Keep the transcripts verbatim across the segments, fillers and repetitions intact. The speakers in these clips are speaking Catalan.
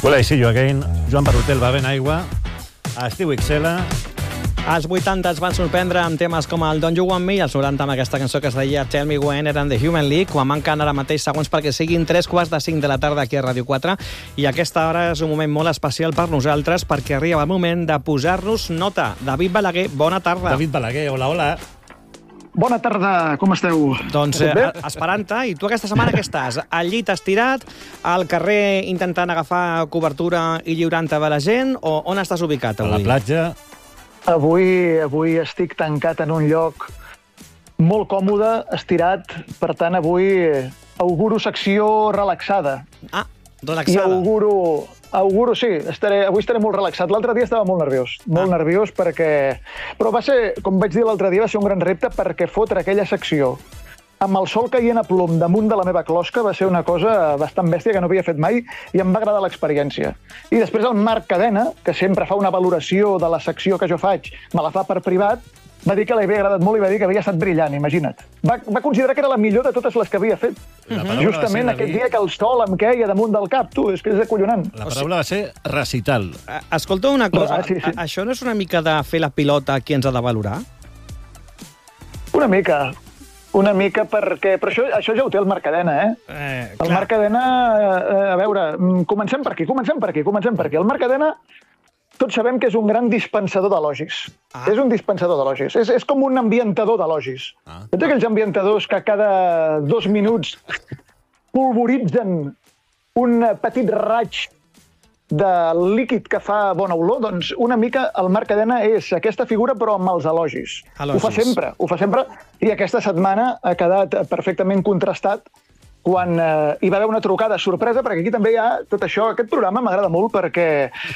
Well, I see you again. Joan Barrutel va ben aigua. Estiu X L. Els vuitanta es van sorprendre amb temes com el Don't You Want Me i els noranta amb aquesta cançó que es deia Tell Me When eren The Human League, quan manquen ara mateix segons perquè siguin tres quarts de cinc de la tarda aquí a Ràdio quatre, i aquesta hora és un moment molt especial per nosaltres perquè arriba el moment de posar-nos nota. David Balaguer, bona tarda. David Balaguer, hola, hola. Bona tarda, com esteu? Doncs eh, esperant-te. I tu aquesta setmana què estàs? Al llit estirat, al carrer intentant agafar cobertura i lliurant-te a la gent, o on estàs ubicat avui? A la platja. Avui, avui estic tancat en un lloc molt còmode, estirat, per tant avui auguro secció relaxada. Ah, relaxada. I auguro... Auguro, sí, estaré, avui estaré molt relaxat. L'altre dia estava molt nerviós, molt ah. nerviós perquè... Però va ser, com vaig dir l'altre dia, va ser un gran repte perquè fotre aquella secció amb el sol caient a plom damunt de la meva closca va ser una cosa bastant bèstia que no havia fet mai i em va agradar l'experiència. I després el Marc Cadena, que sempre fa una valoració de la secció que jo faig, me la fa per privat, va dir que li havia agradat molt i va dir que havia estat brillant, imagina't. Va, va considerar que era la millor de totes les que havia fet. Justament aquest dia que el sol em queia damunt del cap, tu, és que és acollonant. La paraula va ser recital. Escolta una cosa, ah, sí, sí. això no és una mica de fer la pilota qui ens ha de valorar? Una mica, una mica perquè... Però això, això ja ho té el Marc Cadena, eh? eh el Marc Cadena, eh, a veure, comencem per aquí, comencem per aquí, comencem per aquí. El Marc Cadena... Tots sabem que és un gran dispensador d'elogis. Ah. És un dispensador d'elogis. És, és com un ambientador d'elogis. Ah. Tots aquells ambientadors que cada dos minuts polvoritzen un petit raig de líquid que fa bona olor, doncs una mica el Marc Cadena és aquesta figura però amb els elogis. elogis. Ho fa sempre, ho fa sempre. I aquesta setmana ha quedat perfectament contrastat quan eh, hi va haver una trucada sorpresa, perquè aquí també hi ha tot això. Aquest programa m'agrada molt perquè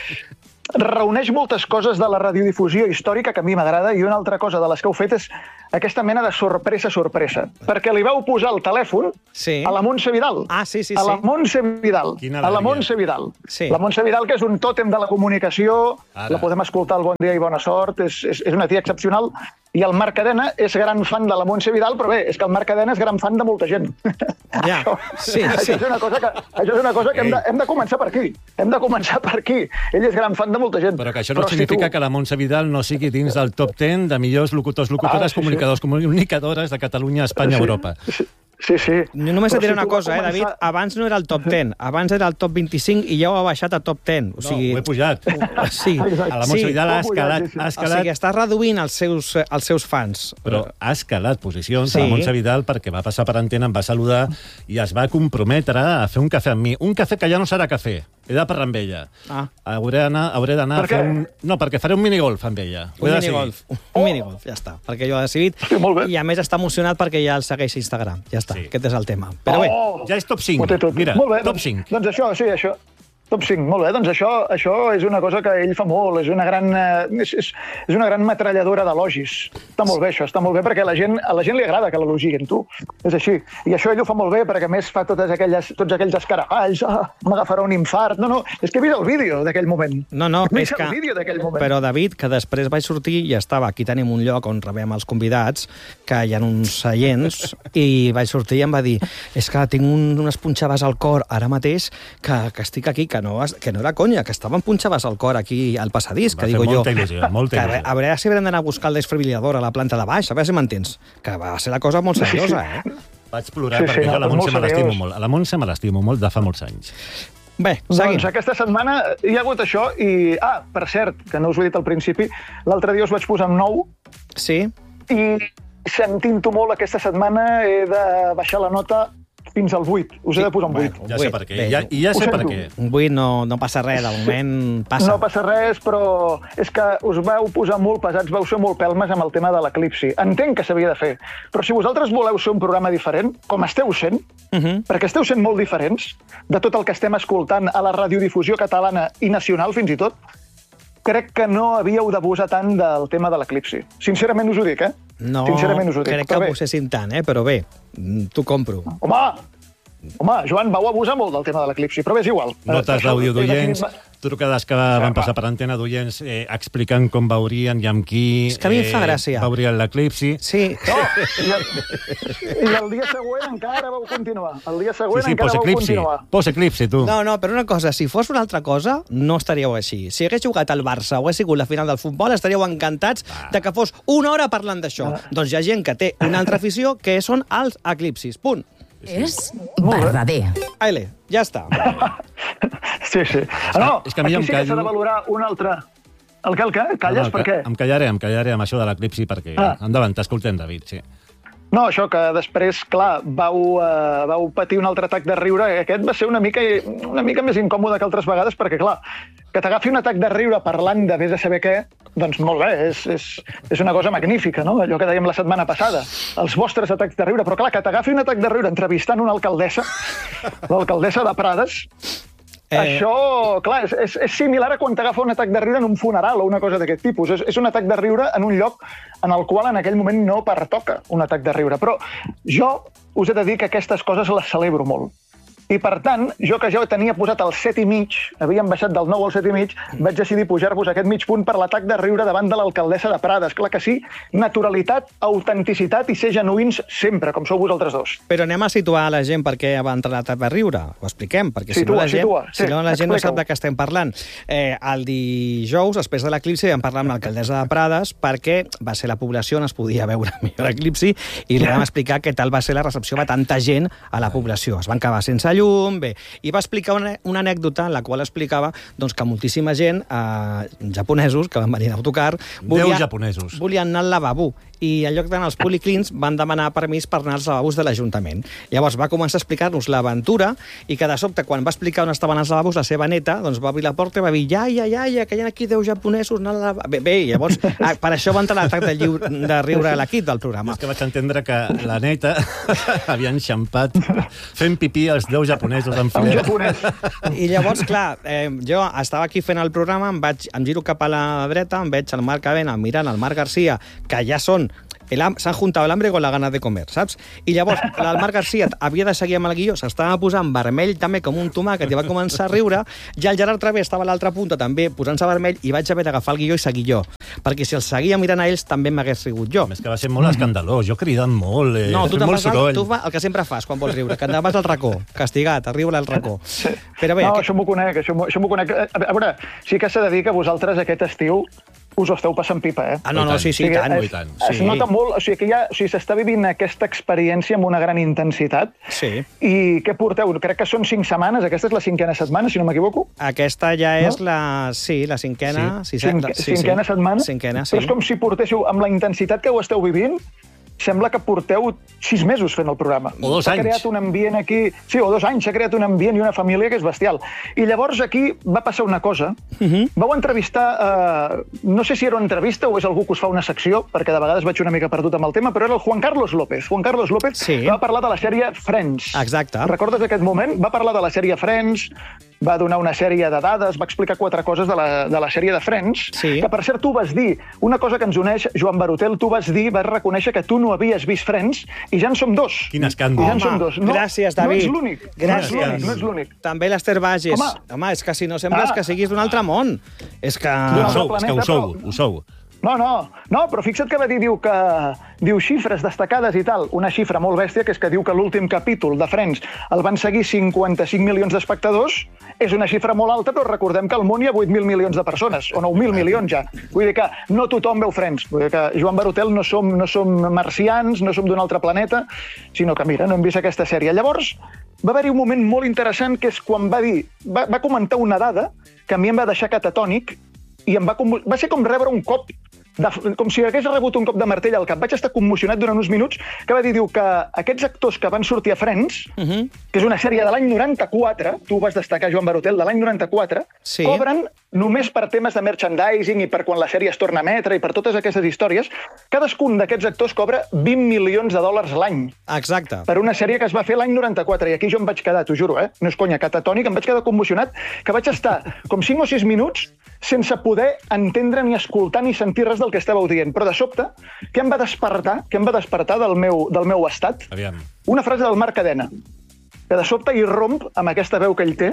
reuneix moltes coses de la radiodifusió històrica que a mi m'agrada, i una altra cosa de les que heu fet és aquesta mena de sorpresa-sorpresa. Perquè li vau posar el telèfon sí. a la Montse Vidal. Ah, sí, sí, sí. A la Montse Vidal. A la Montse Vidal. Sí. La Montse Vidal, que és un tòtem de la comunicació, Ara. La podem escoltar al Bon Dia i Bona Sort, és, és, és una tia excepcional. I el Marc Cadena és gran fan de la Montse Vidal, però bé, és que el Marc Cadena és gran fan de molta gent. Ja, això, sí, això sí. És una cosa que, això és una cosa que hem, de, hem de començar per aquí. Hem de començar per aquí. Ell és gran fan de molta gent. Però que això no però significa si tu... que la Montse Vidal no sigui dins del top ten de millors locutors, locutores, ah, sí, comunicadors, sí. comunicadores de Catalunya, Espanya, sí, Europa. Sí. Sí, sí. No, només et diré si una cosa, eh, David. Abans no era el top ten, abans era el top vint-i-cinc i ja ho ha baixat a top ten. O sigui... No, ho he pujat. Sí. A la Montse sí. Vidal ha escalat, sí, sí. ha escalat... O sigui, estàs reduint els seus, els seus fans. Però ha escalat posicions sí. a la Montse Vidal perquè va passar per antena, em va saludar i es va comprometre a fer un cafè amb mi. Un cafè que ja no serà cafè. He de parlar amb ella. Ah. Hauré d'anar a fer un... No, perquè faré un minigolf amb ella. Un minigolf. Un minigolf, ja està. Perquè jo he decidit. Sí, i a més està emocionat perquè ja el segueix a Instagram. Ja està, sí. Aquest és el tema. Però bé, oh, ja és top cinc. Mira, bé, top doncs, cinc. Doncs això, sí, això. Top cinc, molt bé. Doncs això, això és una cosa que ell fa molt, és una gran, és, és, és una gran metralladora d'elogis. Està molt bé, això, està molt bé, perquè a la gent, a la gent li agrada que l'elogien, tu. És així. I això ell ho fa molt bé, perquè a més fa totes aquelles, tots aquells escarafalls, ah, m'agafarà un infart. No, no, és que he vist el vídeo d'aquell moment. No, no, he és vist que... el vídeo d'aquell moment. Però, David, que després vaig sortir i estava, aquí tenim un lloc on rebem els convidats, que hi ha uns seients, i vaig sortir i em va dir, és que tinc un, unes punxades al cor ara mateix, que, que estic aquí, que no, que no era conya, que estaven punxades al cor aquí al passadís, que digo jo... Molta il·lusió, molta il·lusió. A veure si haurem d'anar a buscar el desfibrilador a la planta de baix, a veure si m'entens. Que va ser la cosa molt seriosa, eh? Vaig plorar sí, perquè sí, jo a la Montse me l'estimo molt. A la Montse me l'estimo molt de fa molts anys. Bé, seguim. Doncs aquesta setmana hi ha hagut això i... Ah, per cert, que no us ho he dit al principi, l'altre dia us vaig posar un nou. Sí. I sentint-ho molt aquesta setmana he de baixar la nota fins al vuit. Us sí. he de posar un vuit. Bueno, ja sé per què. Bé, ja, I ja sé per què. Un vuit no, no passa res, de moment passa. No passa res, però és que us vau posar molt pesats, vau ser molt pelmes amb el tema de l'eclipsi. Entenc que s'havia de fer, però si vosaltres voleu ser un programa diferent, com esteu sent, uh -huh. perquè esteu sent molt diferents de tot el que estem escoltant a la radiodifusió catalana i nacional, fins i tot, crec que no havíeu d'abusar tant del tema de l'eclipsi. Sincerament us ho dic, eh? No, Sincerament us ho dic. crec que abusessin tant, eh? Però bé, t'ho compro. Home, home, Joan, vau abusar molt del tema de l'eclipsi, però bé, és igual. Notes d'àudio d'oients. trucades que van passar per antena d'oients eh, explicant com veurien i amb qui... És que a mi em fa gràcia. Eh, veurien l'eclipsi. Sí. No, i, el, i el dia següent encara vau continuar. El dia següent sí, sí, encara vau eclipsi. continuar. Pos eclipsi, tu. No, no, però una cosa, si fos una altra cosa, no estaríeu així. Si hagués jugat al Barça o hagués sigut la final del futbol, estaríeu encantats ah. de que fos una hora parlant d'això. Ah. Doncs hi ha gent que té una altra afició que són els eclipsis. Punt. És verdader. Ale, ja està. Sí, sí. Ah, no, és que a mi aquí em sí que callo... s'ha de valorar un altre... El que, el que? Calles? No, no, per què? Em callaré, em callaré amb això de l'eclipsi perquè... Ah. Endavant, t'escoltem, David, sí. No, això que després, clar, vau, uh, vau patir un altre atac de riure. Aquest va ser una mica, una mica més incòmode que altres vegades, perquè, clar, que t'agafi un atac de riure parlant de vés a saber què, doncs molt bé, és, és, és una cosa magnífica, no? Allò que dèiem la setmana passada, els vostres atacs de riure. Però, clar, que t'agafi un atac de riure entrevistant una alcaldessa, l'alcaldessa de Prades... Eh... Això, clar, és, és, és similar a quan t'agafa un atac de riure en un funeral o una cosa d'aquest tipus. És, és un atac de riure en un lloc en el qual en aquell moment no pertoca un atac de riure. Però jo us he de dir que aquestes coses les celebro molt. I, per tant, jo que ja tenia posat el set i mig, havíem baixat del nou al set i mig, vaig decidir pujar-vos aquest mig punt per l'atac de riure davant de l'alcaldessa de Prades. Clar que sí, naturalitat, autenticitat i ser genuïns sempre, com sou vosaltres dos. Però anem a situar la gent per què va entrar l'atac de riure. Ho expliquem, perquè si situa, no la gent, situa, sí, si no la gent no sap de què estem parlant. Eh, el dijous, després de l'eclipsi, vam parlar amb l'alcaldessa de Prades perquè va ser la població on es podia veure millor l'eclipsi i li vam explicar què tal va ser la recepció de tanta gent a la població. Es van quedar sense llum, bé, i va explicar una, una anècdota en la qual explicava doncs, que moltíssima gent, eh, japonesos, que van venir en autocar, volia, Deu japonesos. volien anar al lavabo, i en lloc d'anar als policlins van demanar permís per anar als lavabos de l'Ajuntament. Llavors va començar a explicar-nos l'aventura i que de sobte, quan va explicar on estaven els lavabos, la seva neta doncs, va obrir la porta i va dir iaia, iaia, que hi ha aquí deu japonesos anant al lavabo. Bé, bé, llavors, ah, per això va entrar l'atac de, lliure, de riure a l'equip del programa. És que vaig entendre que la neta havia enxampat fent pipí als deu japonesos en filera. I llavors, clar, eh, jo estava aquí fent el programa, em, vaig, em giro cap a la dreta, em veig el Marc Avena mirant el Marc Garcia, que ja són s'han juntat l'hambre con la gana de comer, saps? I llavors el Marc Garcia havia de seguir amb el guió, s'estava posant vermell també com un tomàquet i va començar a riure, i el Gerard Travé estava a l'altra punta també posant-se vermell i vaig haver d'agafar el guió i seguir jo, perquè si els seguia mirant a ells també m'hagués rigut jo. És que va ser molt escandalós, jo cridant molt, eh, no, tu molt soroll. Tu fa el que sempre fas quan vols riure, que et vas al racó, castigat, a riure al racó. Sí. Però bé, no, aquest... això m'ho conec, això m'ho conec. A veure, sí que s'ha de dir que vosaltres aquest estiu us ho esteu passant pipa, eh? Ah, no, no, sí, sí, o sigui, tant. Es, tant. Es sí. nota molt, o sigui, que ja, o sigui, s'està vivint aquesta experiència amb una gran intensitat. Sí. I què porteu? Crec que són cinc setmanes, aquesta és la cinquena setmana, si no m'equivoco. Aquesta ja és no? la... Sí, la cinquena... Sí. Cinc, sí, cinquena sí. setmana? Cinquena, sí. Però és com si portéssiu, amb la intensitat que ho esteu vivint, sembla que porteu sis mesos fent el programa. O dos anys. S'ha creat un ambient aquí... Sí, o dos anys, s'ha creat un ambient i una família que és bestial. I llavors aquí va passar una cosa. Uh-huh. Vau entrevistar... Eh, no sé si era una entrevista o és algú que us fa una secció, perquè de vegades vaig una mica perdut amb el tema, però era el Juan Carlos López. Juan Carlos López sí. va parlar de la sèrie Friends. Exacte. Recordes aquest moment? Va parlar de la sèrie Friends, va donar una sèrie de dades, va explicar quatre coses de la, de la sèrie de Friends, sí. que per cert tu vas dir, una cosa que ens uneix, Joan Barotel, tu vas dir, vas reconèixer que tu no havies vist Friends i ja en som dos. Quin escàndol. I ja en som dos. No, gràcies, David. No ets l'únic. Gràcies. No ets l'únic. També l'Ester Bages. Home. Home, és que si no sembles ah. que siguis d'un altre món. És que... No, ho sou, és que ho sou, ho sou. No, no, no, però fixa't que va dir, diu que diu xifres destacades i tal, una xifra molt bèstia, que és que diu que l'últim capítol de Friends el van seguir cinquanta-cinc milions d'espectadors, és una xifra molt alta, però recordem que al món hi ha vuit mil milions de persones, o nou mil milions ja. Vull dir que no tothom veu Friends. Vull dir que Joan Barotel no som, no som marcians, no som d'un altre planeta, sinó que, mira, no hem vist aquesta sèrie. Llavors, va haver-hi un moment molt interessant, que és quan va dir, va, va comentar una dada que a mi em va deixar catatònic, i em va, va ser com rebre un cop, de, com si hagués rebut un cop de martell al cap. Vaig estar commocionat durant uns minuts, que va dir, diu, que aquests actors que van sortir a Friends, uh-huh. que és una sèrie de l'any noranta-quatre, tu ho vas destacar, Joan Barotel, de l'any noranta-quatre, sí. cobren només per temes de merchandising i per quan la sèrie es torna a emetre i per totes aquestes històries, cadascun d'aquests actors cobra vint milions de dòlars l'any. Exacte. Per una sèrie que es va fer l'any noranta-quatre, i aquí jo em vaig quedar, t'ho juro, eh? No és conya, catatònic, em vaig quedar commocionat, que vaig estar com cinc o sis minuts sense poder entendre ni escoltar ni sentir res del que estàveu dient. Però de sobte, què em va despertar, què em va despertar del meu, del meu estat? Aviam. Una frase del Marc Cadena, que de sobte hi romp amb aquesta veu que ell té,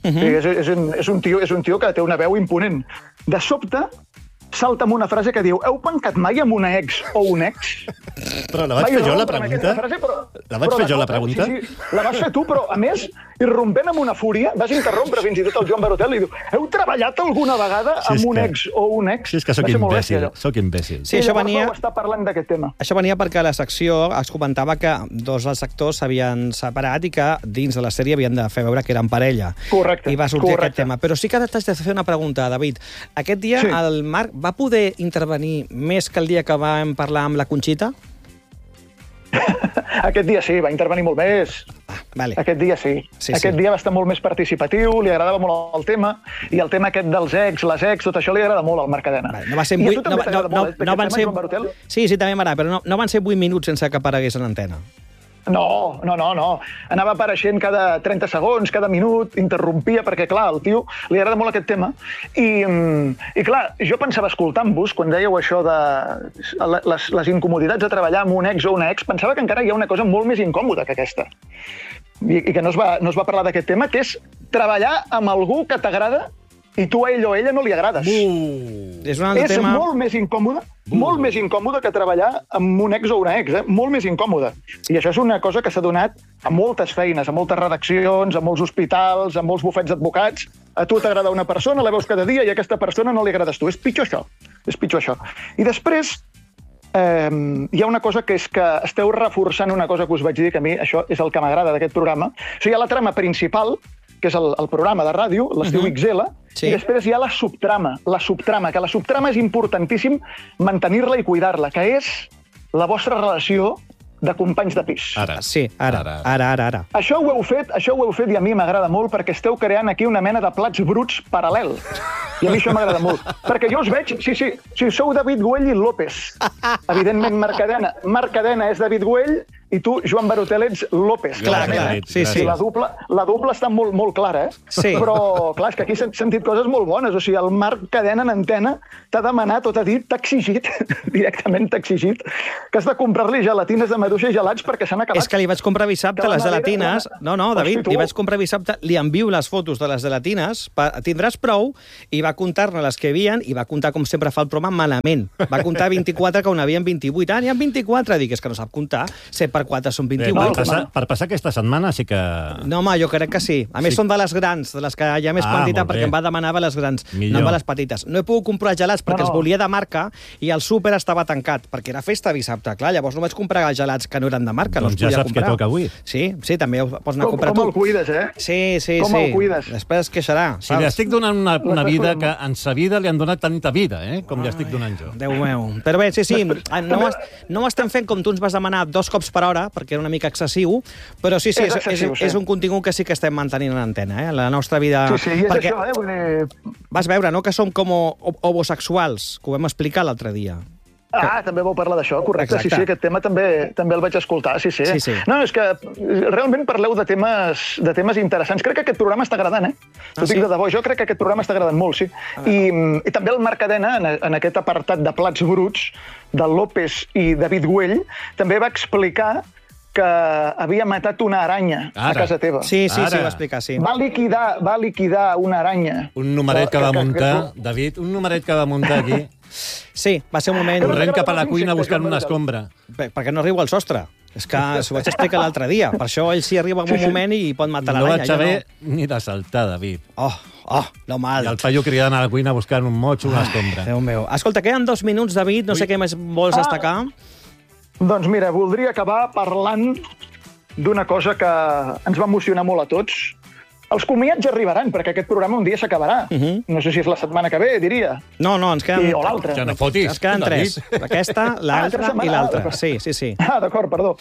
Uh-huh. és, és, un, és, un tio, és un tio que té una veu imponent. De sobte, salta amb una frase que diu: heu pencat mai amb una ex o un ex? Però la vaig fer jo, la pregunta? Frase, però, la vaig fer jo, la pregunta? Sí, sí, la vas fer tu, però, a més, irrompent amb una fúria, vas interrompre fins i tot el Joan Barotel i diu: heu treballat alguna vegada sí, amb un que... ex o un ex? Sí, és que sóc imbècil, sóc imbècil. Sí, això venia... Està parlant d'aquest tema. Això venia perquè a la secció es comentava que dos dels actors s'havien separat i que dins de la sèrie havien de fer veure que eren parella. Correcte. I va sortir correcte. aquest tema. Però sí que t'haig de fer una pregunta, David. Aquest dia sí. el Marc va poder intervenir més que el dia que vam parlar amb la Conxita? Aquest dia sí, va intervenir molt més. Ah, vale. Aquest dia sí. sí Aquest sí. dia va estar molt més participatiu, li agradava molt el tema, i el tema aquest dels ex, les ex, tot això li agrada molt al Marc Cadena. Vale, no va ser vuit... No, no, no, molt, no van ser... Sí, sí, també m'agrada, però no, no van ser vuit minuts sense que aparegués en antena. No, no, no, no. Anava apareixent cada trenta segons, cada minut, interrompia, perquè, clar, al tio li agrada molt aquest tema. I, i clar, jo pensava, escoltant-vos, quan dèieu això de les, les incomoditats de treballar amb un ex o una ex, pensava que encara hi ha una cosa molt més incòmoda que aquesta. I, i que no es va, no es va parlar d'aquest tema, que és treballar amb algú que t'agrada i tu a ell o a ella no li agrades. Uh, és un altre és tema... molt més incòmode, uh. molt més incòmode que treballar amb un ex o una ex, eh? Molt més incòmode. I això és una cosa que s'ha donat a moltes feines, a moltes redaccions, a molts hospitals, a molts bufets d'advocats. A tu t'agrada una persona, la veus cada dia, i a aquesta persona no li agrades tu. És pitjor això. És pitjor això. I després eh, hi ha una cosa que és que esteu reforçant una cosa que us vaig dir, que a mi això és el que m'agrada d'aquest programa. O sigui, hi ha la trama principal, que és el, el programa de ràdio, l'estiu uh-huh. X L, sí. I després hi ha la subtrama, la subtrama, que la subtrama és importantíssim mantenir-la i cuidar-la, que és la vostra relació de companys de pis. Ara, sí, ara, ara, ara, ara. ara. Això ho heu fet, això ho heu fet i a mi m'agrada molt perquè esteu creant aquí una mena de plats bruts paral·lel. I a mi això m'agrada molt. Perquè jo us veig, sí, sí, si sou David Güell i López. Evidentment, Marc Cadena. Marc Cadena és David Güell i tu, Joan Barotel, ets López. Clar, clar. Sí, sí. La dupla, la dupla està molt, molt clara, eh? Sí. Però, clar, és que aquí s'han sentit coses molt bones. O sigui, el Marc Cadena en antena t'ha demanat o t'ha dit, t'ha exigit, directament t'ha exigit, que has de comprar-li gelatines de maduixa i gelats perquè s'han acabat. És que li vaig comprar dissabte les gelatines. No, no, David, li vaig comprar dissabte, li envio les fotos de les gelatines, tindràs prou, i va comptar-ne les que hi havia, i va comptar, com sempre fa el programa, malament. Va comptar vint-i-quatre, que on havien vint-i-vuit. Ah, n'hi ha vint-i-quatre. Dic, és que no sap comptar. set per quatre són vint-i-vuit. Bé, per, passar, per passar aquesta setmana sí que... No, home, jo crec que sí. A més, sí. Són de les grans, de les que hi ha més ah, quantitat, perquè em va demanar les grans, millor. No les petites. No he pogut comprar gelats perquè no, no. els volia de marca i el súper estava tancat, perquè era festa dissabte. Clar, llavors no vaig comprar gelats que no eren de marca, doncs no els ja saps comprar. Què toca avui. Sí, sí, també ho pots anar com, a comprar com tu. Com el cuides, eh? Sí, sí, com sí. Com el cuides. Després es queixarà. Si li estic donant una, una vida que en sa vida li han donat tanta vida, eh? Com li estic donant jo. Déu meu. Però bé, sí, sí, no ho, no ho estem fent com tu ens vas demanar dos cops per hora, perquè era una mica excessiu, però sí, sí, és, és, excessiu, és, sí. és un contingut que sí que estem mantenint en antena, eh? La nostra vida... Sí, sí, i és perquè... això, eh? Vull dir... Vas veure, no?, que som com homosexuals, que ho vam explicar l'altre dia. Ah, també vau parlar d'això, correcte. Exacte. Sí, sí, aquest tema també també el vaig escoltar, sí, sí. sí, sí. No, és que realment parleu de temes, de temes interessants. Crec que aquest programa està agradant, eh? T'ho ah, dic sí? de debò, jo crec que aquest programa està agradant molt, sí. Ah. I, I també el Marc Cadena, en, en aquest apartat de plats bruts, de López i David Güell, també va explicar que havia matat una aranya Ara. a casa teva. Sí, sí, Ara. sí, ho va explicar, sí. Va liquidar, va liquidar una aranya. Un numeret que, que va muntar, que, que... David, un numeret que va muntar aquí. Sí, va ser un moment... Corrent cap a la cuina buscant una escombra. Per, perquè no arribo al sostre. És que s'ho vaig explicar l'altre dia. Per això ell sí arriba en un moment i pot matar no l'aranya. No vaig haver no. ni de saltar, David. Oh, oh, no mal. I el paio cridant a la cuina buscant un motxo, una escombra. Déu meu. Escolta, queden dos minuts, David. No Ui. sé què més vols ah. destacar. Doncs mira, voldria acabar parlant d'una cosa que ens va emocionar molt a tots. Els comiats arribaran, perquè aquest programa un dia s'acabarà. Uh -huh. No sé si és la setmana que ve, diria. No, no, ens queden... I, o l'altra. Ja no fotis. Ens queden tres. Aquesta, l'altra ah, i l'altra. Sí, sí, sí. Ah, d'acord, perdó.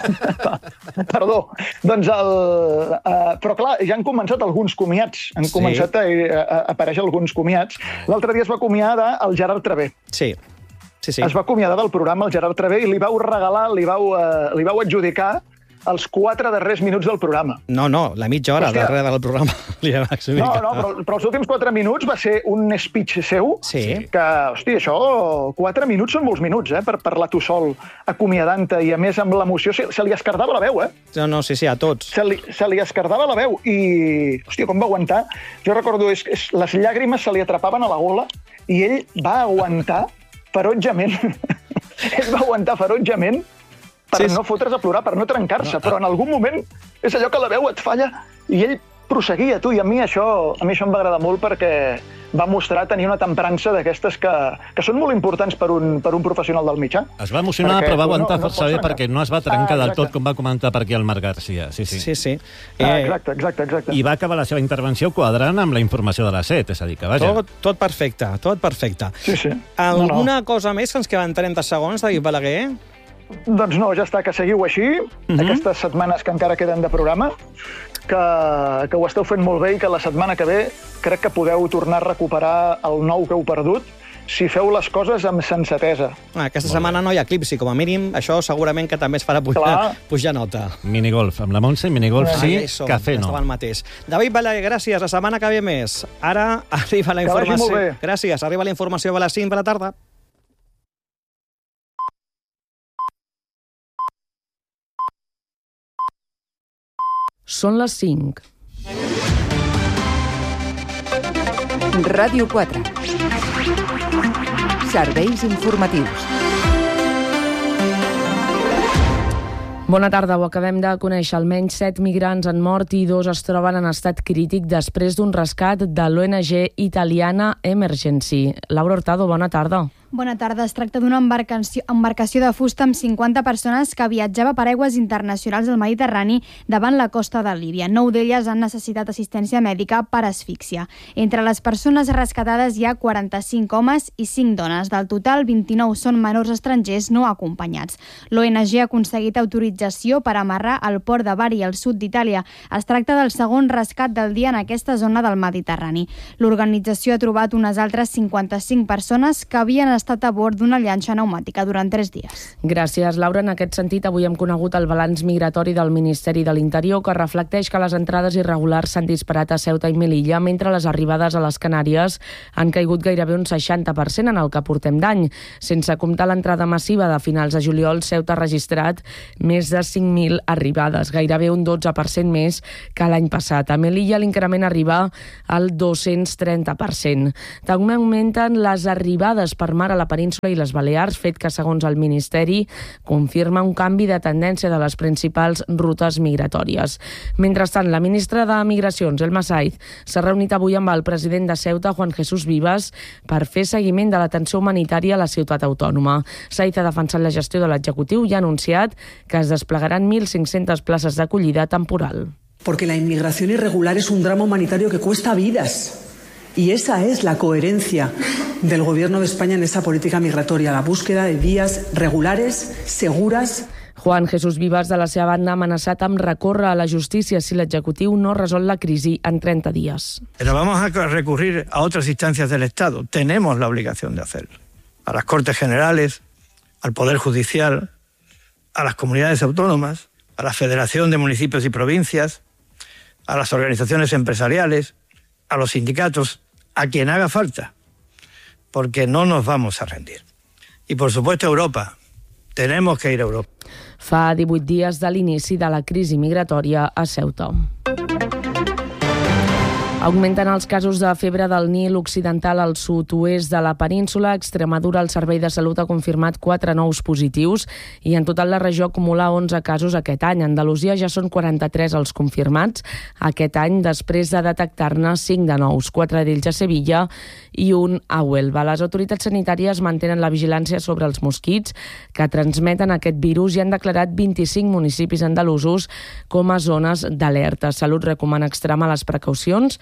Perdó. Doncs el... Uh, però clar, ja han començat alguns comiats. Han sí. començat a, a, a aparèixer alguns comiats. L'altre dia es va acomiadar el Gerard Travé. Sí. Sí, sí. Es va acomiadar del programa el Gerard Travé i li vau regalar, li vau, uh, li vau adjudicar els quatre darrers minuts del programa. No, no, la mitja hora Hòstia. darrere del programa. No, no, però, però els últims quatre minuts va ser un speech seu sí. que, hòstia, això, quatre minuts són molts minuts, eh, per parlar tu sol, acomiadant-te, i a més amb l'emoció se, se li escardava la veu, eh? No, no, sí, sí, a tots. Se li, se li escardava la veu i, hòstia, com va aguantar? Jo recordo, és, és, les llàgrimes se li atrapaven a la gola i ell va aguantar ferotjament. ell va aguantar ferotjament per sí, no fotre's a plorar, per no trencar-se, no, però en algun moment és allò que la veu et falla i ell prosseguia, tu, i a mi això, a mi això em va agradar molt perquè va mostrar tenir una temprança d'aquestes que, que són molt importants per un, per un professional del mitjà. Es va emocionar, perquè, però va aguantar no, força no bé perquè no es va trencar ah, del tot, com va comentar per aquí el Marc Garcia. Sí, sí. sí, sí. Eh, ah, exacte, exacte, exacte. I va acabar la seva intervenció quadrant amb la informació de la set, és a dir, que vaja. Tot, tot perfecte, tot perfecte. Sí, sí. Alguna no, no. cosa més que ens queden trenta segons, David Balaguer? Doncs no, ja està, que seguiu així, uh-huh. aquestes setmanes que encara queden de programa, que, que ho esteu fent molt bé i que la setmana que ve crec que podeu tornar a recuperar el nou que heu perdut si feu les coses amb sensatesa. Ah, aquesta setmana no hi ha eclipsi, com a mínim, això segurament que també es farà pujar, pujar nota. Minigolf, amb la Montse, minigolf sí, ah, ja cafè no. Mateix. David Balaguer, gràcies, la setmana que ve més. Ara arriba la informació. Gràcies, arriba la informació a les cinc de la tarda. Són les cinc. Ràdio quatre. Serveis informatius. Bona tarda, ho acabem de conèixer. Almenys set migrants han mort i dos es troben en estat crític després d'un rescat de l'O N G italiana Emergency. Laura Hurtado, bona tarda. Bona tarda. Es tracta d'una embarcació, embarcació de fusta amb cinquanta persones que viatjava per aigües internacionals del Mediterrani davant la costa de Líbia. Nou d'elles han necessitat assistència mèdica per asfíxia. Entre les persones rescatades hi ha quaranta-cinc homes i cinc dones. Del total, vint-i-nou són menors estrangers no acompanyats. L'O N G ha aconseguit autorització per amarrar al port de Bari, al sud d'Itàlia. Es tracta del segon rescat del dia en aquesta zona del Mediterrani. L'organització ha trobat unes altres cinquanta-cinc persones que havien estat a bord d'una llanxa pneumàtica durant tres dies. Gràcies, Laura. En aquest sentit, avui hem conegut el balanç migratori del Ministeri de l'Interior, que reflecteix que les entrades irregulars s'han disparat a Ceuta i Melilla, mentre les arribades a les Canàries han caigut gairebé un seixanta per cent en el que portem d'any. Sense comptar l'entrada massiva de finals de juliol, Ceuta ha registrat més de cinc mil arribades, gairebé un dotze per cent més que l'any passat. A Melilla l'increment arriba al dos-cents trenta per cent. També augmenten les arribades per mar a la península i les Balears, fet que, segons el Ministeri, confirma un canvi de tendència de les principals rutes migratòries. Mentrestant, la ministra de Migracions, Elma Saiz, s'ha reunit avui amb el president de Ceuta, Juan Jesús Vivas, per fer seguiment de l'atenció humanitària a la ciutat autònoma. Saiz ha defensat la gestió de l'executiu i ha anunciat que es desplegaran mil cinc-centes places d'acollida temporal. Porque la inmigración irregular es un drama humanitario que cuesta vidas. Y esa es la coherencia del Gobierno de España en esa política migratoria, la búsqueda de vías regulares, seguras. Juan Jesús Vivas, de la seva banda, ha amenaçat amb recórrer a la justícia si l'executiu no resol la crisi en trenta días. Pero vamos a recurrir a otras instancias del Estado. Tenemos la obligación de hacerlo. A las Cortes Generales, al Poder Judicial, a las comunidades autónomas, a la Federación de Municipios y Provincias, a las organizaciones empresariales, a los sindicatos, a quien haga falta, porque no nos vamos a rendir. Y por supuesto Europa, tenemos que ir a Europa. Fa divuit dies de l'inici de la crisi migratòria a Ceuta. Augmenten els casos de febre del Nil occidental al sud-oest de la península. Extremadura, el Servei de Salut, ha confirmat quatre nous positius i en total la regió acumula onze casos aquest any. A Andalusia ja són quaranta-tres els confirmats aquest any, després de detectar-ne cinc de nous, quatre d'ells a Sevilla i un a Huelva. Les autoritats sanitàries mantenen la vigilància sobre els mosquits que transmeten aquest virus i han declarat vint-i-cinc municipis andalusos com a zones d'alerta. Salut recomana extremar les precaucions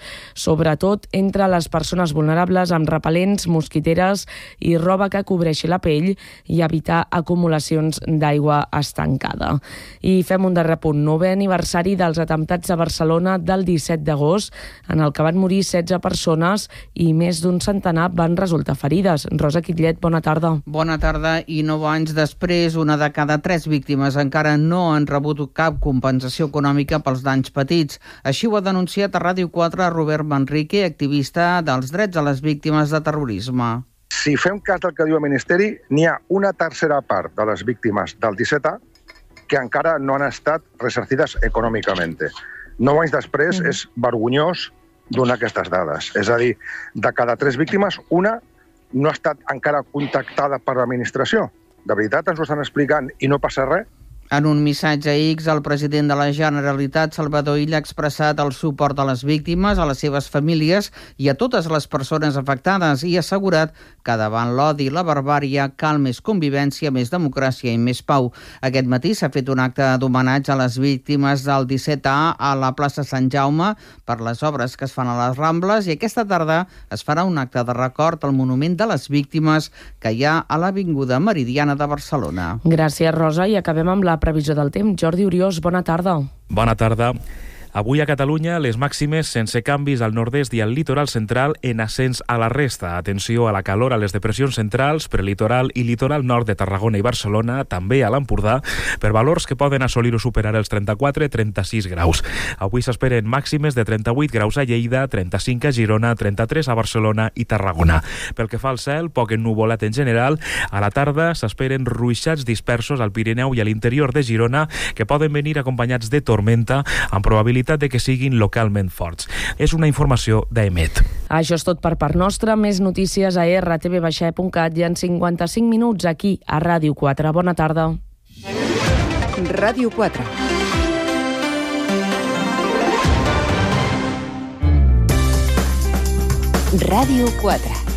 sobretot entre les persones vulnerables amb repel·lents, mosquiteres i roba que cobreixi la pell i evitar acumulacions d'aigua estancada. I fem un darrer punt. Novè aniversari dels atemptats a Barcelona del disset d'agost, en el que van morir setze persones i més d'un centenar van resultar ferides. Rosa Quitllet, bona tarda. Bona tarda, i nou anys després, una de cada tres víctimes encara no han rebut cap compensació econòmica pels danys petits. Així ho ha denunciat a Ràdio quatre Robert Manrique, activista dels drets a les víctimes de terrorisme. Si fem cas del que diu el Ministeri, n'hi ha una tercera part de les víctimes del disset A que encara no han estat ressarcides econòmicament. Nou anys després mm. és vergonyós donar aquestes dades. És a dir, de cada tres víctimes, una no ha estat encara contactada per l'administració. De veritat ens ho estan explicant i no passa res? En un missatge a X, el president de la Generalitat, Salvador Illa, ha expressat el suport a les víctimes, a les seves famílies i a totes les persones afectades i ha assegurat que davant l'odi i la barbària cal més convivència, més democràcia i més pau. Aquest matí s'ha fet un acte d'homenatge a les víctimes del disset A a la plaça Sant Jaume per les obres que es fan a les Rambles i aquesta tarda es farà un acte de record al monument de les víctimes que hi ha a l'Avinguda Meridiana de Barcelona. Gràcies, Rosa, i acabem amb la previsió del temps. Jordi Oriós, bona tarda. Bona tarda. Avui a Catalunya, les màximes sense canvis al nord-est i al litoral central en ascens a la resta. Atenció a la calor a les depressions centrals, prelitoral i litoral nord de Tarragona i Barcelona, també a l'Empordà, per valors que poden assolir o superar els trenta-quatre a trenta-sis graus. Avui s'esperen màximes de trenta-vuit graus a Lleida, trenta-cinc a Girona, trenta-tres a Barcelona i Tarragona. Pel que fa al cel, poc ennuvolat en general. A la tarda s'esperen ruixats dispersos al Pirineu i a l'interior de Girona, que poden venir acompanyats de tormenta, amb probabilitat de que siguin localment forts. És una informació d'Emet. Això és tot per part nostra. Més notícies a erre te ve baixa e punt cat i en cinquanta-cinc minuts aquí a Ràdio quatre. Bona tarda. Ràdio quatre. Ràdio quatre.